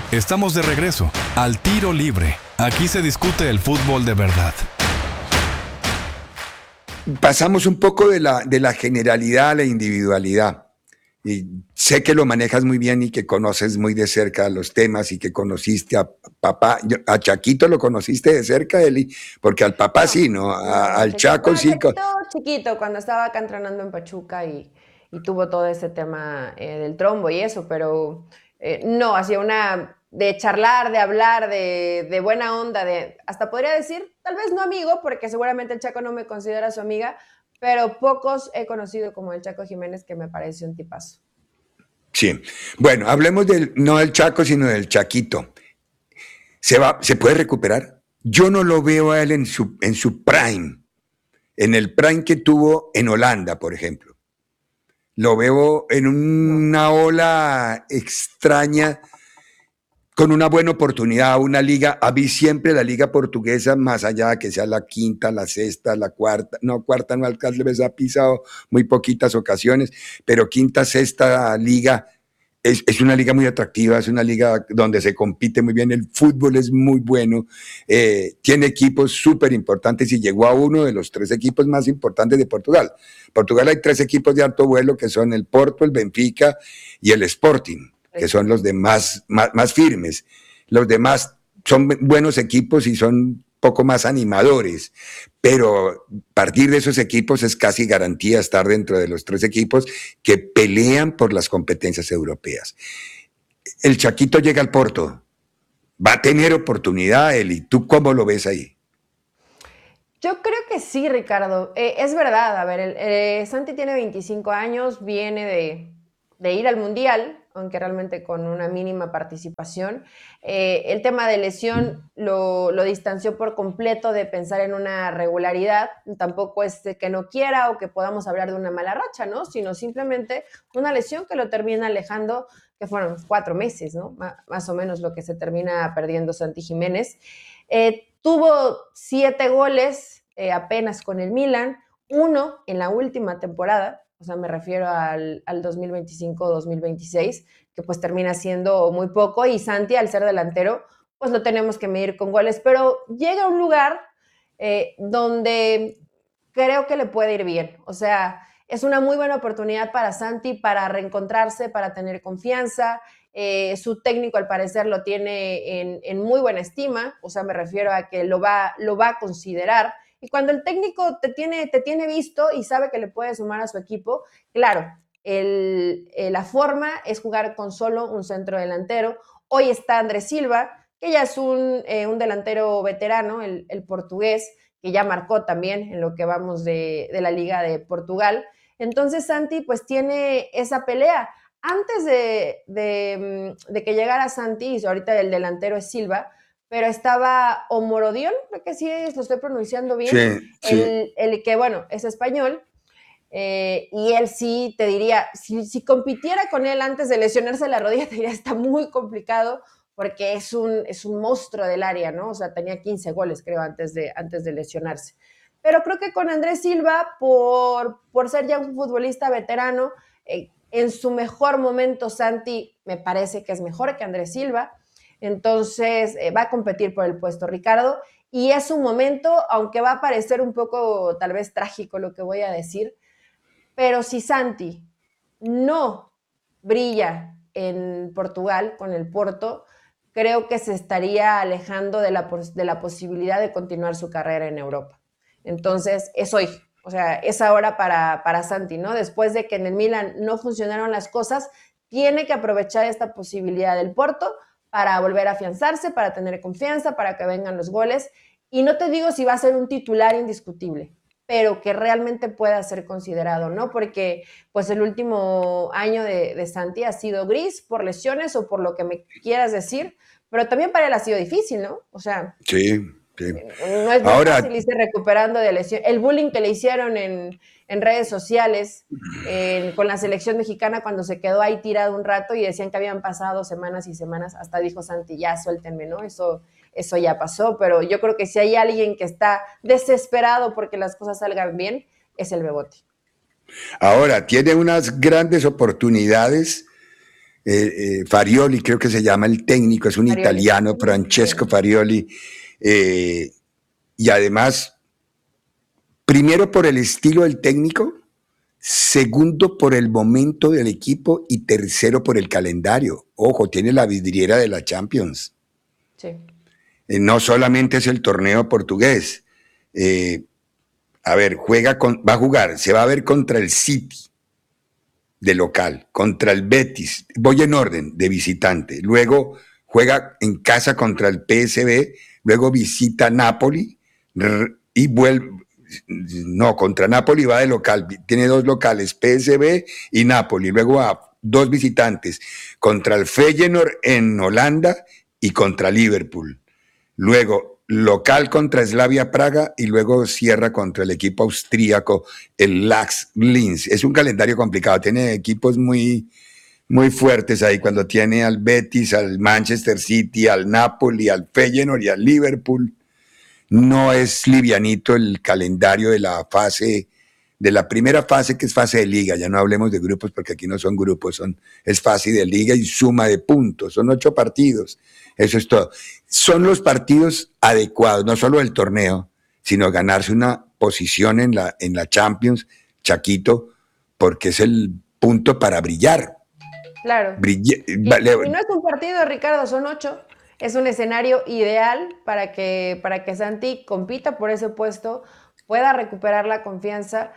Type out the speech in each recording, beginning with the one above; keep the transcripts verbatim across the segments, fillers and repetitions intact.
Estamos de regreso al Tiro Libre. Aquí se discute el fútbol de verdad. Pasamos un poco de la, de la generalidad a la individualidad. Y sé que lo manejas muy bien y que conoces muy de cerca los temas y que conociste a papá. A Chaquito lo conociste de cerca, Eli, porque al papá No, sí, ¿no? A, no, al Chaquito, Chaco bueno, sí. Chaquito chiquito, cuando estaba acá entrenando en Pachuca y, y tuvo todo ese tema eh, del trombo y eso, pero eh, no, hacía una de charlar, de hablar, de, de buena onda, de hasta podría decir, tal vez no amigo, porque seguramente el Chaco no me considera su amiga, pero pocos he conocido como el Chaco Jiménez, que me parece un tipazo. Sí. Bueno, hablemos del, no del Chaco, sino del Chaquito. ¿Se va, se puede recuperar? Yo no lo veo a él en su, en su prime, en el prime que tuvo en Holanda, por ejemplo. Lo veo en una ola extraña, con una buena oportunidad, una liga, a mí siempre la liga portuguesa, más allá de que sea la quinta, la sexta, la cuarta, no, cuarta no alcanza, les ha pisado muy poquitas ocasiones, pero quinta, sexta liga, es, es una liga muy atractiva, es una liga donde se compite muy bien, el fútbol es muy bueno, eh, tiene equipos súper importantes y llegó a uno de los tres equipos más importantes de Portugal. Portugal hay tres equipos de alto vuelo que son el Porto, el Benfica y el Sporting, que son los demás más, más firmes. Los demás son buenos equipos y son poco más animadores, pero partir de esos equipos es casi garantía estar dentro de los tres equipos que pelean por las competencias europeas. El Chaquito llega al Porto, va a tener oportunidad, Eli. ¿Tú cómo lo ves ahí? Yo creo que sí, Ricardo. Eh, es verdad, a ver, el, eh, Santi tiene veinticinco años, viene de, de ir al Mundial, aunque realmente con una mínima participación. Eh, el tema de lesión lo, lo distanció por completo de pensar en una regularidad. Tampoco es que no quiera o que podamos hablar de una mala racha, ¿no? Sino simplemente una lesión que lo termina alejando, que fueron cuatro meses, ¿no? M- más o menos lo que se termina perdiendo Santi Jiménez. Eh, tuvo siete goles eh, apenas con el Milan, uno en la última temporada, o sea, me refiero al, al dos mil veinticinco dos mil veintiséis, que pues termina siendo muy poco, y Santi, al ser delantero, pues lo tenemos que medir con goles, pero llega a un lugar eh, donde creo que le puede ir bien, o sea, es una muy buena oportunidad para Santi para reencontrarse, para tener confianza. Eh, su técnico al parecer lo tiene en, en, muy buena estima, o sea, me refiero a que lo va, lo va a considerar. Y cuando el técnico te tiene, te tiene visto y sabe que le puede sumar a su equipo, claro, el, eh, la forma es jugar con solo un centro delantero. Hoy está Andrés Silva, que ya es un, eh, un delantero veterano, el, el portugués, que ya marcó también en lo que vamos de, de la Liga de Portugal. Entonces Santi pues tiene esa pelea. Antes de, de, de que llegara Santi, y ahorita el delantero es Silva, pero estaba Omorodion, creo que sí lo estoy pronunciando bien, Sí, sí. el, el que, bueno, es español, eh, y él sí, te diría, si, si compitiera con él antes de lesionarse la rodilla, te diría, está muy complicado, porque es un, es un monstruo del área, ¿no? O sea, tenía quince goles, creo, antes de, antes de lesionarse. Pero creo que con Andrés Silva, por, por ser ya un futbolista veterano, eh, en su mejor momento, Santi me parece que es mejor que Andrés Silva, entonces eh, va a competir por el puesto, Ricardo, y es un momento, aunque va a parecer un poco tal vez trágico lo que voy a decir, pero si Santi no brilla en Portugal con el Porto, creo que se estaría alejando de la, de la posibilidad de continuar su carrera en Europa. Entonces, es hoy, o sea, es ahora para, para Santi, ¿no? Después de que en el Milan no funcionaron las cosas, tiene que aprovechar esta posibilidad del Porto para volver a afianzarse, para tener confianza, para que vengan los goles. Y no te digo si va a ser un titular indiscutible, pero que realmente pueda ser considerado, ¿no? Porque pues el último año de, de Santi ha sido gris por lesiones o por lo que me quieras decir, pero también para él ha sido difícil, ¿no? O sea, Sí, sí. no es, no es Ahora, fácil irse recuperando de lesión. El bullying que le hicieron en, en redes sociales eh, con la selección mexicana cuando se quedó ahí tirado un rato y decían que habían pasado semanas y semanas, hasta dijo Santi, ya suéltenme, ¿no? Eso, eso ya pasó, pero yo creo que si hay alguien que está desesperado porque las cosas salgan bien, es el Bebote. ahora tiene unas grandes oportunidades eh, eh, Farioli creo que se llama el técnico, es un Farioli. italiano, Francesco Farioli, eh, y además, primero por el estilo del técnico, segundo por el momento del equipo y tercero por el calendario. Ojo, tiene la vidriera de la Champions. Sí. Eh, no solamente es el torneo portugués. Eh, a ver, juega con, va a jugar, se va a ver contra el City de local, contra el Betis, voy en orden, de visitante. Luego juega en casa contra el P S V, luego visita Napoli y vuelve. No, contra Napoli va de local, tiene dos locales, P S V y Napoli, luego va dos visitantes, contra el Feyenoord en Holanda y contra Liverpool. Luego local contra Slavia Praga y luego cierra contra el equipo austríaco, el Lax Linz. Es un calendario complicado, tiene equipos muy, muy fuertes ahí, cuando tiene al Betis, al Manchester City, al Napoli, al Feyenoord y al Liverpool. No es livianito el calendario de la fase, de la primera fase, que es fase de liga. Ya no hablemos de grupos porque aquí no son grupos, son, es fase de liga y suma de puntos. Son ocho partidos. Eso es todo. Son los partidos adecuados, no solo del torneo, sino ganarse una posición en la, en la Champions, Chaquito, porque es el punto para brillar. Claro. Brille, y, vale. y no es un partido, Ricardo, son ocho. Es un escenario ideal para que, para que Santi compita por ese puesto, pueda recuperar la confianza.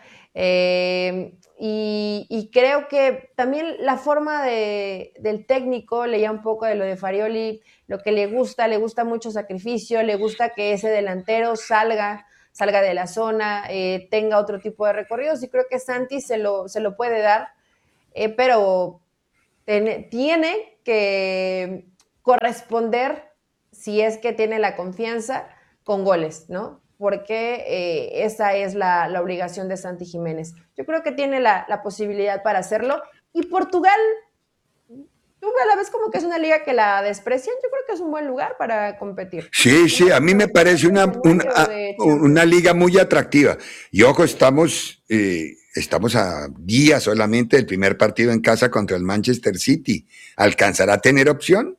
Eh, y, y creo que también la forma de, del técnico, leía un poco de lo de Farioli, lo que le gusta, le gusta mucho sacrificio, le gusta que ese delantero salga, salga de la zona, eh, tenga otro tipo de recorridos, y creo que Santi se lo, se lo puede dar, eh, pero ten, tiene que corresponder, si es que tiene la confianza, con goles, ¿no? Porque eh, esa es la, la obligación de Santi Jiménez. Yo creo que tiene la, la posibilidad para hacerlo. Y Portugal, tú a la vez como que es una liga que la desprecian, yo creo que es un buen lugar para competir. Sí, sí, a mí me parece una, una, una liga muy atractiva. Y ojo, estamos, eh, estamos a días solamente del primer partido en casa contra el Manchester City. ¿Alcanzará a tener opción?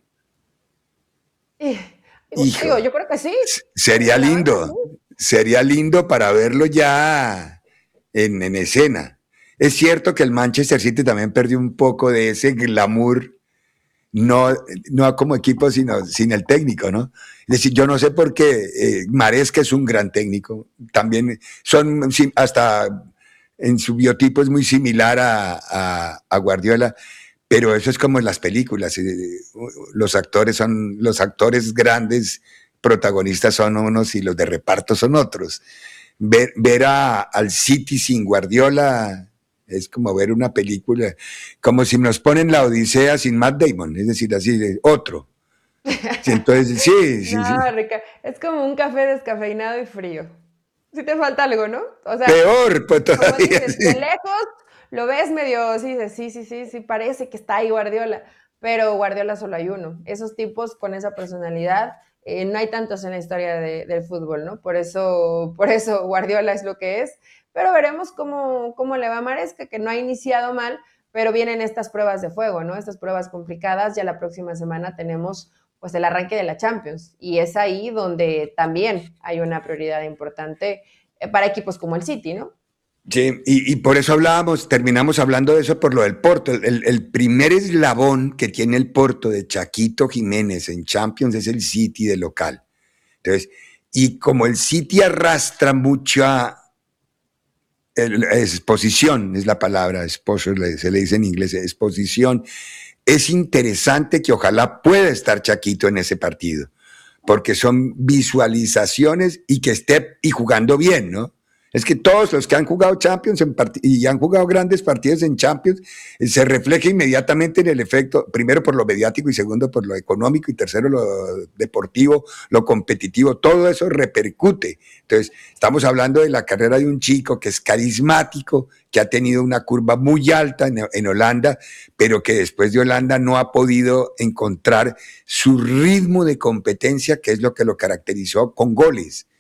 Eh, Hijo, yo creo que sí. Sería lindo, sería lindo para verlo ya en, en escena. Es cierto que el Manchester City también perdió un poco de ese glamour, no, no como equipo, sino sin el técnico, ¿no? Es decir, yo no sé por qué eh, Maresca es un gran técnico, también son hasta en su biotipo es muy similar a, a, a Guardiola. Pero eso es como en las películas, los actores son, los actores grandes protagonistas son unos y los de reparto son otros. Ver, ver a, al City sin Guardiola es como ver una película, como si nos ponen La Odisea sin Matt Damon, es decir, así, otro. Sí, entonces, sí, sí, no, sí. Rica, es como un café descafeinado y frío. Sí te falta algo, ¿no? O sea, peor, pues todavía. Dices, Sí. de lejos lo ves medio, sí, sí, sí, sí, sí, parece que está ahí Guardiola, pero Guardiola solo hay uno. Esos tipos con esa personalidad, eh, no hay tantos en la historia de, del fútbol, ¿no? Por eso, por eso Guardiola es lo que es, pero veremos cómo, cómo le va a Maresca, que no ha iniciado mal, pero vienen estas pruebas de fuego, ¿no? Estas pruebas complicadas. Ya la próxima semana tenemos pues el arranque de la Champions, y es ahí donde también hay una prioridad importante para equipos como el City, ¿no? Sí, y, y por eso hablábamos, terminamos hablando de eso por lo del Porto. El, el primer eslabón que tiene el Porto de Chaquito Jiménez en Champions es el City de local. Entonces, y como el City arrastra mucha el, exposición, es la palabra, exposure, se le dice en inglés, exposición, es interesante que ojalá pueda estar Chaquito en ese partido, porque son visualizaciones y que esté y jugando bien, ¿no? Es que todos los que han jugado Champions en y han jugado grandes partidos en Champions, eh, se refleja inmediatamente en el efecto, primero por lo mediático y segundo por lo económico y tercero lo deportivo, lo competitivo, todo eso repercute. Entonces, estamos hablando de la carrera de un chico que es carismático, que ha tenido una curva muy alta en, en Holanda, pero que después de Holanda no ha podido encontrar su ritmo de competencia, que es lo que lo caracterizó con goles.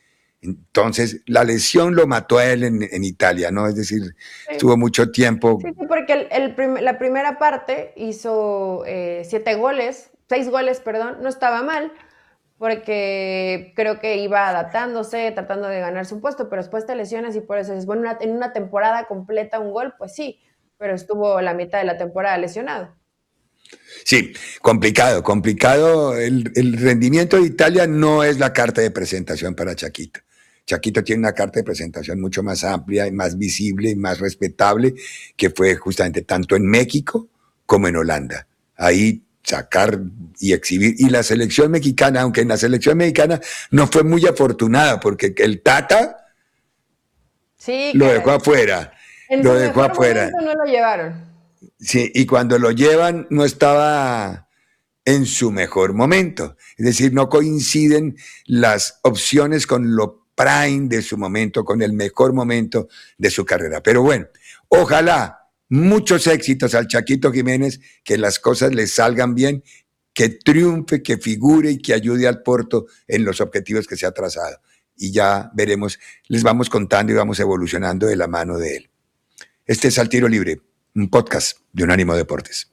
Entonces, la lesión lo mató a él en, en Italia, ¿no? Es decir, sí. estuvo mucho tiempo. Sí, sí porque el, el prim la primera parte hizo eh, siete goles, seis goles, perdón, no estaba mal, porque creo que iba adaptándose, tratando de ganarse un puesto, pero después te lesionas y por eso es, bueno, una, en una temporada completa un gol, pues sí, pero estuvo la mitad de la temporada lesionado. Sí, complicado, complicado. El, el rendimiento de Italia no es la carta de presentación para Chaquito. Chaquito tiene una carta de presentación mucho más amplia y más visible y más respetable, que fue justamente tanto en México como en Holanda. Ahí sacar y exhibir. Y la selección mexicana, aunque en la selección mexicana no fue muy afortunada, porque el Tata sí, lo dejó afuera. En lo su dejó mejor afuera. momento no lo llevaron. Sí, y cuando lo llevan no estaba en su mejor momento. Es decir, no coinciden las opciones con lo prime de su momento, con el mejor momento de su carrera. Pero bueno, ojalá muchos éxitos al Chaquito Jiménez, que las cosas le salgan bien, que triunfe, que figure y que ayude al Porto en los objetivos que se ha trazado. Y ya veremos, les vamos contando y vamos evolucionando de la mano de él. Este es Al Tiro Libre, un podcast de Unánimo Deportes.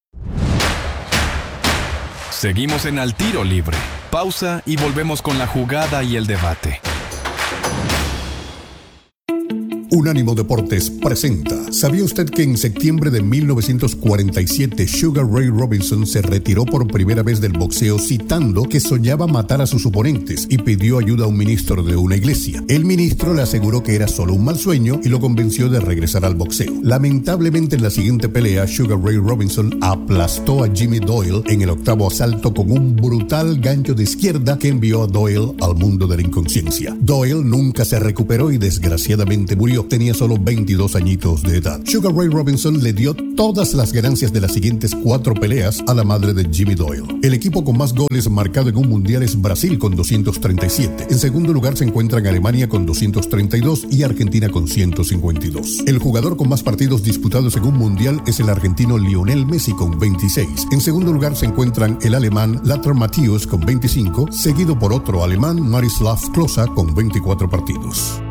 Seguimos en Al Tiro Libre. Pausa y volvemos con la jugada y el debate. Unánimo Deportes presenta. ¿Sabía usted que en septiembre de mil novecientos cuarenta y siete Sugar Ray Robinson se retiró por primera vez del boxeo citando que soñaba matar a sus oponentes y pidió ayuda a un ministro de una iglesia? El ministro le aseguró que era solo un mal sueño y lo convenció de regresar al boxeo. Lamentablemente, en la siguiente pelea, Sugar Ray Robinson aplastó a Jimmy Doyle en el octavo asalto con un brutal gancho de izquierda que envió a Doyle al mundo de la inconsciencia. Doyle nunca se recuperó y desgraciadamente murió. Tenía solo veintidós añitos de edad. Sugar Ray Robinson le dio todas las ganancias de las siguientes cuatro peleas a la madre de Jimmy Doyle. El equipo con más goles marcado en un mundial es Brasil con doscientos treinta y siete. En segundo lugar se encuentran Alemania con doscientos treinta y dos y Argentina con ciento cincuenta y dos. El jugador con más partidos disputados en un mundial es el argentino Lionel Messi con veintiséis. En segundo lugar se encuentran el alemán Lothar Matthäus con veinticinco, seguido por otro alemán, Miroslav Klose, con veinticuatro partidos.